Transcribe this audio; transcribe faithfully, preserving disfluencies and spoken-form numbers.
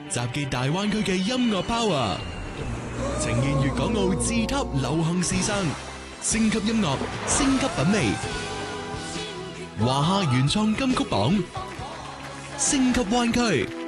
集結大灣區嘅音樂 power，呈現粵港澳自級流行時尚，升級音樂，升級品味。華夏原創金曲榜，升級灣區。